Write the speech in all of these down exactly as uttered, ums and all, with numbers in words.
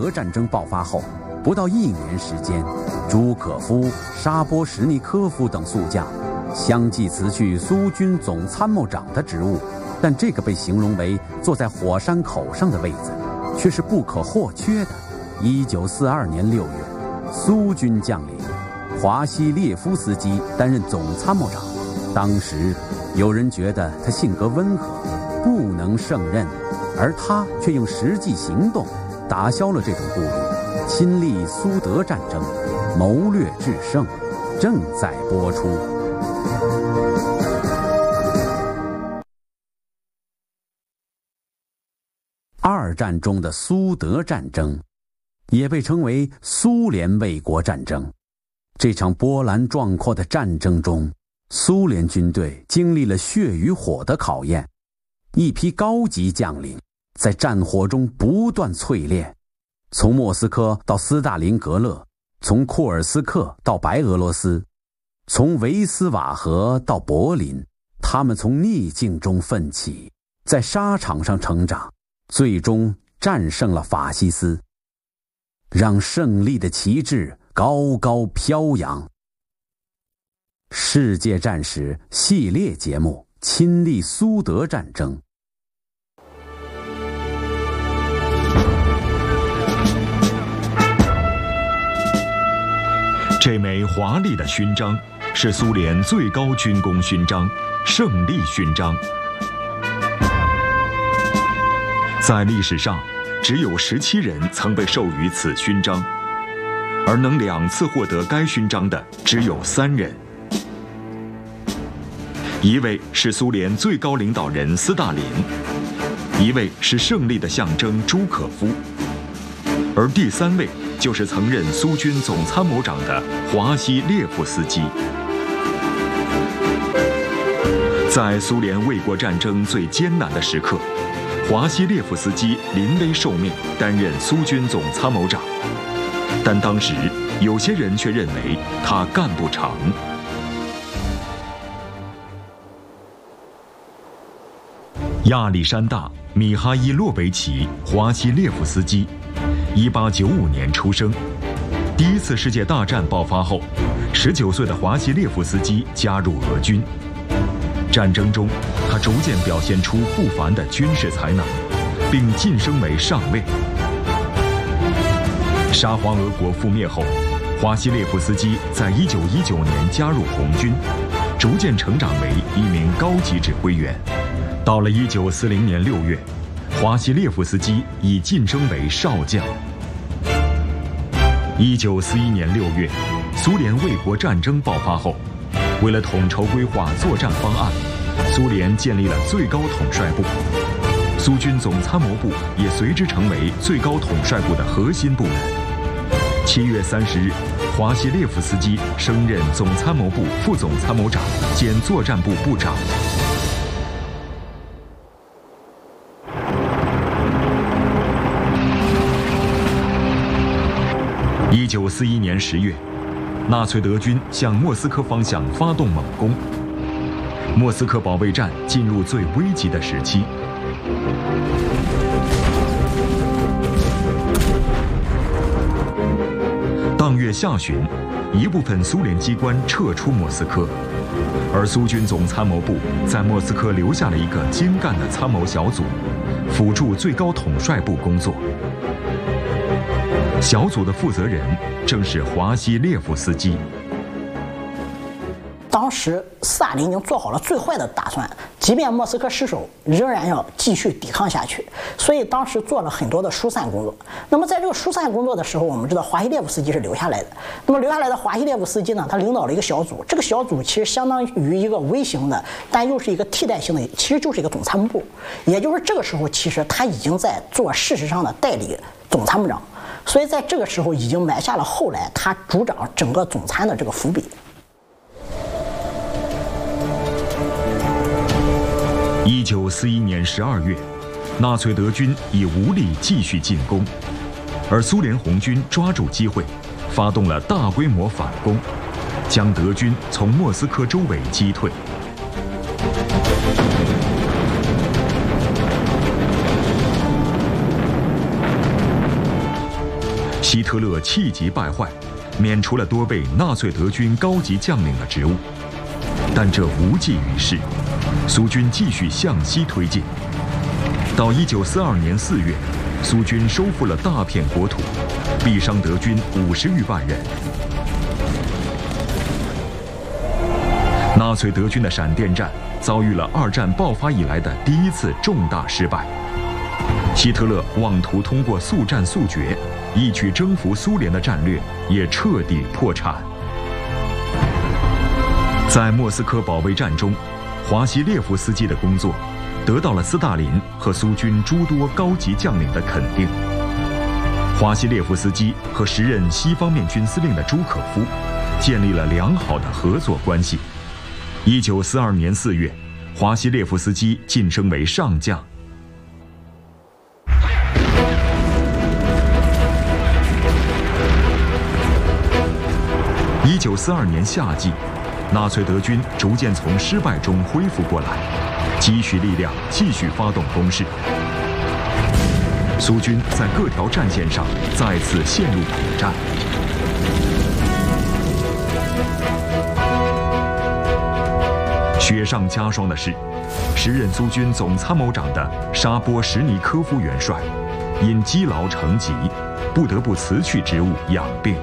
德战争爆发后，不到一年时间，朱可夫、沙波什尼科夫等宿将相继辞去苏军总参谋长的职务，但这个被形容为坐在火山口上的位子，却是不可或缺的。一九四二年六月，苏军将领华西列夫斯基担任总参谋长。当时有人觉得他性格温和，不能胜任，而他却用实际行动打消了这种顾虑，亲历苏德战争，谋略制胜，正在播出。二战中的苏德战争也被称为苏联卫国战争。这场波澜壮阔的战争中，苏联军队经历了血与火的考验，一批高级将领在战火中不断淬炼，从莫斯科到斯大林格勒，从库尔斯克到白俄罗斯，从维斯瓦河到柏林，他们从逆境中奋起，在沙场上成长，最终战胜了法西斯，让胜利的旗帜高高飘扬。世界战史系列节目，亲历苏德战争。 这枚华丽的勋章是苏联最高军功勋章——胜利勋章。在历史上，只有十七人曾被授予此勋章，而能两次获得该勋章的只有三人。一位是苏联最高领导人斯大林，一位是胜利的象征朱可夫，而第三位就是曾任苏军总参谋长的华西列夫斯基。在苏联卫国战争最艰难的时刻，华西列夫斯基临危受命，担任苏军总参谋长。但当时有些人却认为他干不成。亚历山大·米哈伊洛维奇·华西列夫斯基，一八九五年出生。第一次世界大战爆发后，十九岁的华西列夫斯基加入俄军。战争中，他逐渐表现出不凡的军事才能，并晋升为上尉。沙皇俄国覆灭后，华西列夫斯基在一九一九年加入红军，逐渐成长为一名高级指挥员。到了一九四零年六月，华西列夫斯基已晋升为少将。一九四一年六月，苏联卫国战争爆发后，为了统筹规划作战方案，苏联建立了最高统帅部，苏军总参谋部也随之成为最高统帅部的核心部门。七月三十日，华西列夫斯基升任总参谋部副总参谋长兼作战部部长。一九四一年十月，纳粹德军向莫斯科方向发动猛攻，莫斯科保卫战进入最危急的时期。当月下旬，一部分苏联机关撤出莫斯科，而苏军总参谋部在莫斯科留下了一个精干的参谋小组，辅助最高统帅部工作。小组的负责人正是华西列夫斯基。 当时斯大林已经做好了最坏的打算，即便莫斯科失守，仍然要继续抵抗下去。所以当时做了很多的疏散工作。那么在这个疏散工作的时候，我们知道华西列夫斯基是留下来的。那么留下来的华西列夫斯基呢，他领导了一个小组，这个小组其实相当于一个微型的，但又是一个替代性的，其实就是一个总参谋部。也就是这个时候，其实他已经在做事实上的代理总参谋长。所以在这个时候已经埋下了后来他主掌整个总参的这个伏笔。 一九四一年十二月，纳粹德军已无力继续进攻，而苏联红军抓住机会，发动了大规模反攻，将德军从莫斯科周围击退。 希特勒气急败坏，免除了多位纳粹德军高级将领的职务。但这无济于事，苏军继续向西推进。到一九四二年四月，苏军收复了大片国土，毙伤德军五十余万人。纳粹德军的闪电战遭遇了二战爆发以来的第一次重大失败。希特勒妄图通过速战速决一举征服苏联的战略也彻底破产。在莫斯科保卫战中，华西列夫斯基的工作得到了斯大林和苏军诸多高级将领的肯定。华西列夫斯基和时任西方面军司令的朱可夫建立了良好的合作关系。一九四二年四月，华西列夫斯基晋升为上将。一九四二年夏季，纳粹德军逐渐从失败中恢复过来，积蓄力量，继续发动攻势。苏军在各条战线上再次陷入苦战。雪上加霜的是，时任苏军总参谋长的沙波什尼科夫元帅，因积劳成疾，不得不辞去职务养病。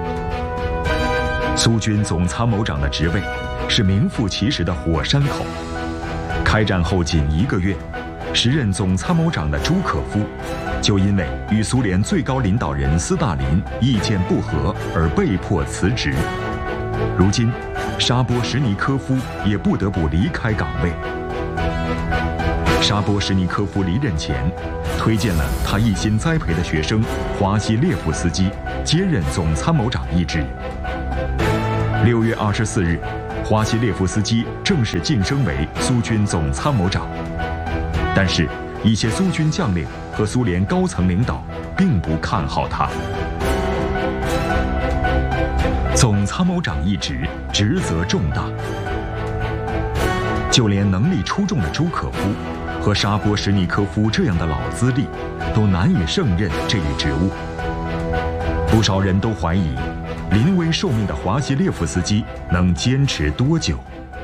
苏军总参谋长的职位是名副其实的火山口。开战后仅一个月，时任总参谋长的朱可夫就因为与苏联最高领导人斯大林意见不合而被迫辞职。如今，沙波什尼科夫也不得不离开岗位。沙波什尼科夫离任前，推荐了他一心栽培的学生华西列夫斯基接任总参谋长一职。六月二十四日，华西列夫斯基正式晋升为苏军总参谋长。但是，一些苏军将领和苏联高层领导并不看好他。总参谋长一职职责重大，就连能力出众的朱可夫和沙波什尼科夫这样的老资历，都难以胜任这一职务。不少人都怀疑，临危受命的华西列夫斯基能坚持多久？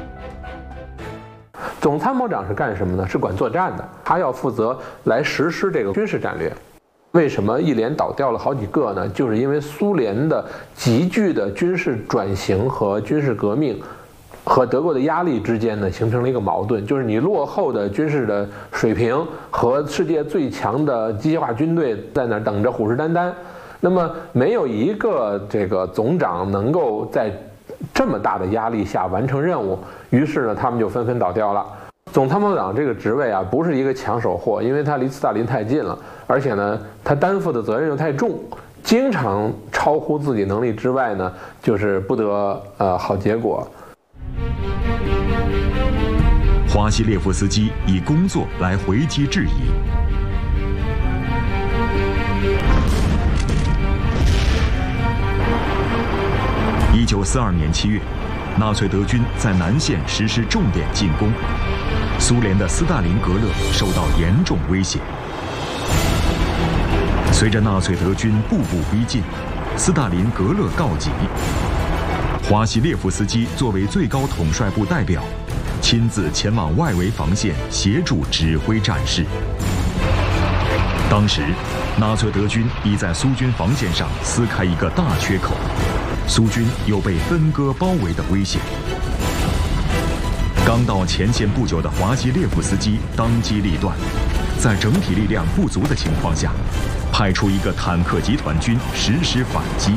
总参谋长是干什么呢？是管作战的，他要负责来实施这个军事战略。为什么一连倒掉了好几个呢？就是因为苏联的急剧的军事转型和军事革命和德国的压力之间呢，形成了一个矛盾，就是你落后的军事的水平和世界最强的机械化军队在那儿等着虎视眈眈。那么没有一个这个总长能够在这么大的压力下完成任务，于是呢，他们就纷纷倒掉了。总参谋长这个职位啊，不是一个抢手货，因为他离斯大林太近了，而且呢，他担负的责任又太重，经常超乎自己能力之外呢，就是不得呃好结果。 华西列夫斯基以工作来回击质疑。一九四二年七月，纳粹德军在南线实施重点进攻，苏联的斯大林格勒受到严重威胁。随着纳粹德军步步逼近，斯大林格勒告急。华西列夫斯基作为最高统帅部代表，亲自前往外围防线协助指挥战事。当时，纳粹德军已在苏军防线上撕开一个大缺口，苏军有被分割包围的危险。刚到前线不久的华西列夫斯基当机立断，在整体力量不足的情况下，派出一个坦克集团军实施反击。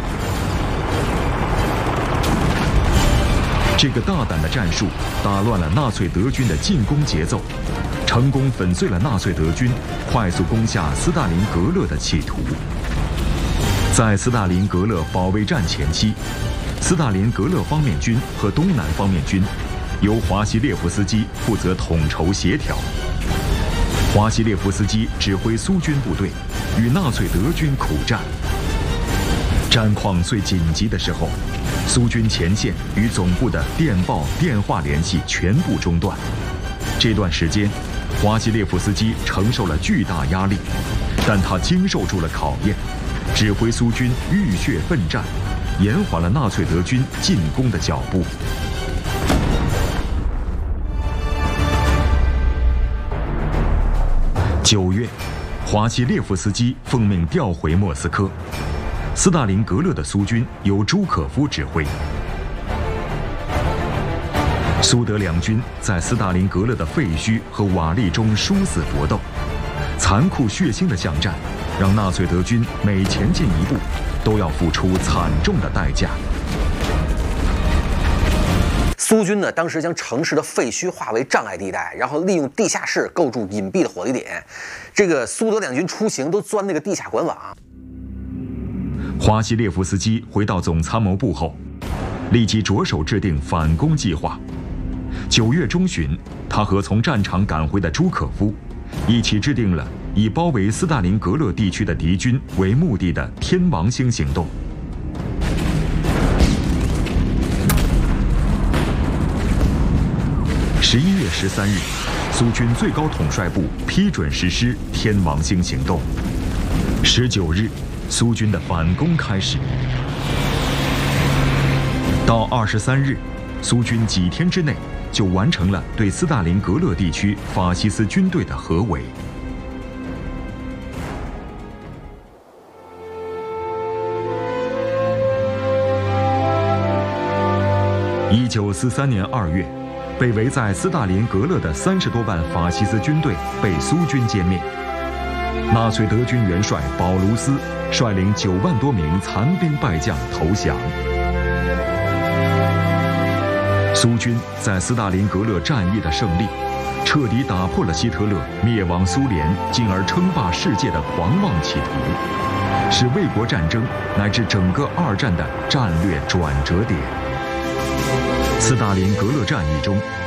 这个大胆的战术打乱了纳粹德军的进攻节奏，成功粉碎了纳粹德军快速攻下斯大林格勒的企图。在斯大林格勒保卫战前期，斯大林格勒方面军和东南方面军由华西列夫斯基负责统筹协调。华西列夫斯基指挥苏军部队与纳粹德军苦战。战况最紧急的时候，苏军前线与总部的电报、电话联系全部中断。这段时间，华西列夫斯基承受了巨大压力，但他经受住了考验， 指挥苏军浴血奋战，延缓了纳粹德军进攻的脚步。九月，华西列夫斯基奉命调回莫斯科，斯大林格勒的苏军由朱可夫指挥。苏德两军在斯大林格勒的废墟和瓦砾中殊死搏斗，残酷血腥的巷战，让纳粹德军每前进一步，都要付出惨重的代价。 苏军呢，当时将城市的废墟化为障碍地带，然后利用地下室构筑隐蔽的火力点。这个苏德两军出行都钻那个地下管网。 华西列夫斯基回到总参谋部后，立即着手制定反攻计划。九月中旬，他和从战场赶回的朱可夫一起制定了以包围斯大林格勒地区的敌军为目的的天王星行动。十一月十三日，苏军最高统帅部批准实施天王星行动。十九日，苏军的反攻开始。到二十三日，苏军几天之内就完成了对斯大林格勒地区法西斯军队的合围。一九四三年二月，被围在斯大林格勒的三十多万法西斯军队被苏军歼灭。纳粹德军元帅保卢斯率领九万多名残兵败将投降。苏军在斯大林格勒战役的胜利，彻底打破了希特勒灭亡苏联进而称霸世界的狂妄企图，是卫国战争乃至整个二战的战略转折点。斯大林格勒战役中，